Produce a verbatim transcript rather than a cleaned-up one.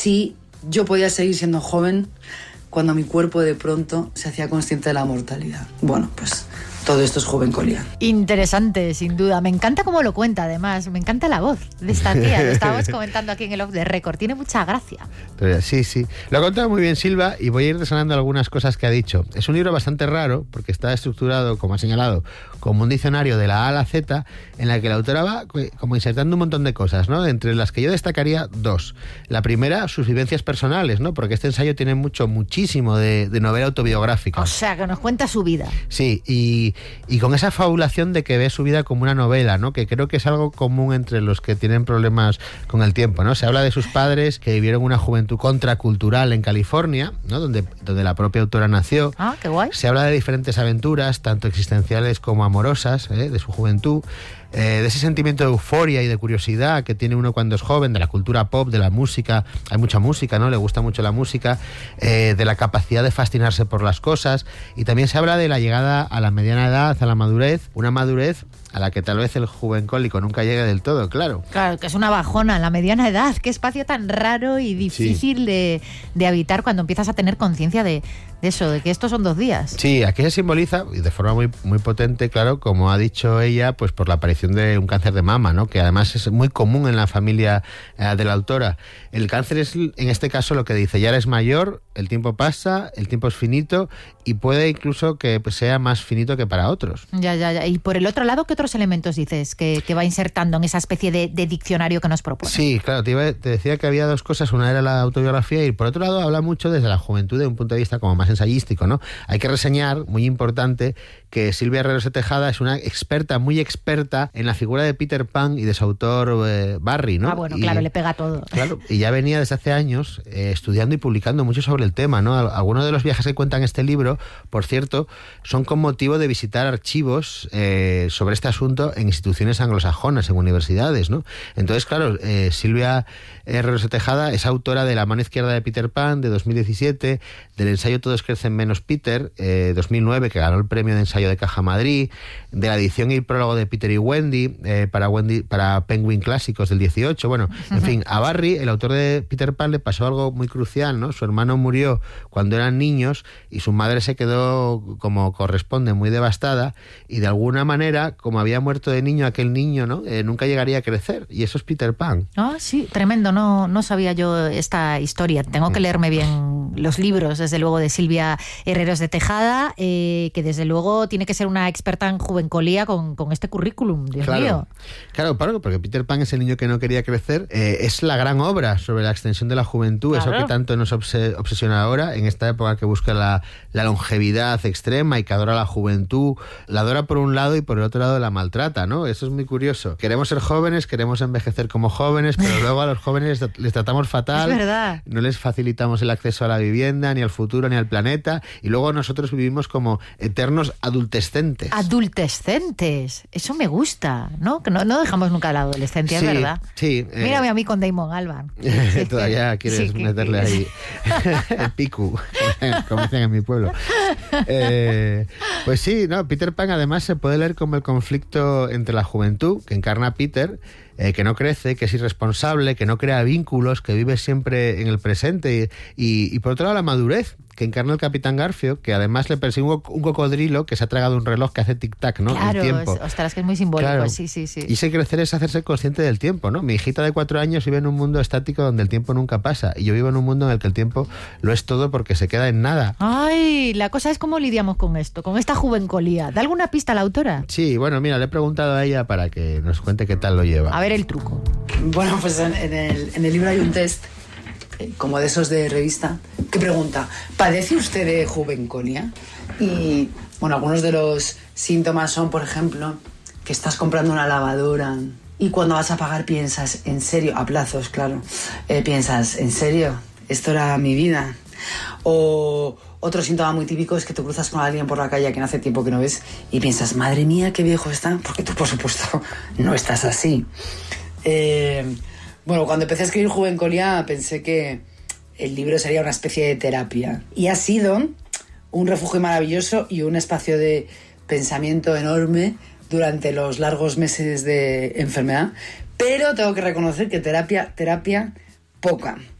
si yo podía seguir siendo joven cuando mi cuerpo de pronto se hacía consciente de la mortalidad. Bueno, pues todo esto es Jovencolía. Interesante, sin duda. Me encanta cómo lo cuenta, además. Me encanta la voz de esta tía. Lo estábamos comentando aquí en el Off the Record. Tiene mucha gracia. Sí, sí. Lo ha contado muy bien Silva y voy a ir desgranando algunas cosas que ha dicho. Es un libro bastante raro porque está estructurado, como ha señalado, como un diccionario de la A a la Z, en la que la autora va como insertando un montón de cosas, ¿no? Entre las que yo destacaría dos. La primera, sus vivencias personales, ¿no? Porque este ensayo tiene mucho, muchísimo de, de novela autobiográfica. O sea, que nos cuenta su vida. Sí, y Y con esa fabulación de que ve su vida como una novela, ¿no? Que creo que es algo común entre los que tienen problemas con el tiempo, ¿no? Se habla de sus padres que vivieron una juventud contracultural en California, ¿no? Donde, donde la propia autora nació. Ah, qué guay. Se habla de diferentes aventuras, tanto existenciales como amorosas, ¿eh? De su juventud. Eh, de ese sentimiento de euforia y de curiosidad que tiene uno cuando es joven, de la cultura pop, de la música, hay mucha música, ¿no? Le gusta mucho la música, eh, de la capacidad de fascinarse por las cosas, y también se habla de la llegada a la mediana edad, a la madurez, una madurez a la que tal vez el jovencólico nunca llegue del todo, claro. Claro, que es una bajona, la mediana edad, qué espacio tan raro y difícil sí. de, de habitar cuando empiezas a tener conciencia de, de eso, de que estos son dos días. Sí, aquí se simboliza, y de forma muy, muy potente, claro, como ha dicho ella, pues por la aparición de un cáncer de mama, ¿no? Que además es muy común en la familia eh, de la autora. El cáncer es, en este caso, lo que dice, ya eres mayor, el tiempo pasa, el tiempo es finito, y puede incluso que pues, sea más finito que para otros. Ya, ya, ya. Y por el otro lado, ¿qué otros elementos dices que, que va insertando en esa especie de, de diccionario que nos propone? Sí, claro, te, iba, te decía que había dos cosas, una era la autobiografía y por otro lado habla mucho desde la juventud de un punto de vista como más ensayístico, ¿no? Hay que reseñar, muy importante, que Silvia Herreros de Tejada es una experta, muy experta en la figura de Peter Pan y de su autor eh, Barry, ¿no? Ah, bueno, y, claro, le pega todo. Claro, y ya venía desde hace años eh, estudiando y publicando mucho sobre el tema, ¿no? Algunos de los viajes que cuentan este libro, por cierto, son con motivo de visitar archivos eh, sobre este asunto en instituciones anglosajonas, en universidades, ¿no? Entonces, claro, eh, Silvia Herreros de Tejada es autora de La mano izquierda de Peter Pan, de dos mil diecisiete, del ensayo Todos crecen menos Peter, eh, dos mil nueve, que ganó el premio de ensayo de Caja Madrid, de la edición y prólogo de Peter y Wendy, eh, para Wendy, para Penguin Clásicos del dieciocho, bueno, en fin, a Barry, el autor de Peter Pan, le pasó algo muy crucial, ¿no? Su hermano murió cuando eran niños y su madre se quedó, como corresponde, muy devastada, y de alguna manera, como había muerto de niño aquel niño, ¿no? Eh, nunca llegaría a crecer, y eso es Peter Pan. Ah, sí, tremendo, no, no sabía yo esta historia. Tengo que leerme bien los libros, desde luego, de Silvia Herreros de Tejada, eh, que desde luego tiene que ser una experta en juvencolía con, con este currículum, Dios claro. mío. Claro, claro, porque Peter Pan es el niño que no quería crecer, eh, es la gran obra sobre la extensión de la juventud, claro. Eso que tanto nos obse- obsesiona ahora, en esta época que busca la, la longevidad extrema y que adora la juventud, la adora por un lado y por el otro lado la maltrata, ¿no? Eso es muy curioso. Queremos ser jóvenes, queremos envejecer como jóvenes, pero luego a los jóvenes les tratamos fatal. Es verdad. No les facilitamos el acceso a la vivienda, ni al futuro, ni al planeta, y luego nosotros vivimos como eternos adultescentes. Adultescentes, eso me gusta, ¿no? Que no, no dejamos nunca la adolescencia, sí, es verdad. Sí. Eh, Mírame a mí con Damon Albarn. Todavía quieres sí, meterle que... ahí el picu, como dicen en mi pueblo. Eh, pues sí, no, Peter Pan además se puede leer como el conflicto entre la juventud, que encarna Peter, eh, que no crece, que es irresponsable, que no crea vínculos, que vive siempre en el presente, y, y, y por otro lado la madurez, que encarna el Capitán Garfio, que además le persigue un, un cocodrilo que se ha tragado un reloj que hace tic-tac, ¿no? Claro, el tiempo. Es, ostras, que es muy simbólico, claro. sí, sí, sí. Y ese crecer es hacerse consciente del tiempo, ¿no? Mi hijita de cuatro años vive en un mundo estático donde el tiempo nunca pasa, y yo vivo en un mundo en el que el tiempo lo es todo porque se queda en nada. Ay, la cosa es cómo lidiamos con esto, con esta juvencolía. ¿Da alguna pista a la autora? Sí, bueno, mira, le he preguntado a ella para que nos cuente qué tal lo lleva. A ver el truco. Bueno, pues en, en, el, en el libro hay un test, eh, como de esos de revista, que pregunta, ¿padece usted de juvencolia? Y, bueno, algunos de los síntomas son, por ejemplo, que estás comprando una lavadora y cuando vas a pagar piensas, ¿en serio? A plazos, claro. Eh, piensas, ¿en serio? Esto era mi vida. O otro síntoma muy típico es que te cruzas con alguien por la calle a quien hace tiempo que no ves y piensas, madre mía, qué viejo está, porque tú, por supuesto, no estás así. Eh, bueno, cuando empecé a escribir Juvencolía pensé que el libro sería una especie de terapia. Y ha sido un refugio maravilloso y un espacio de pensamiento enorme durante los largos meses de enfermedad. Pero tengo que reconocer que terapia, terapia, poca.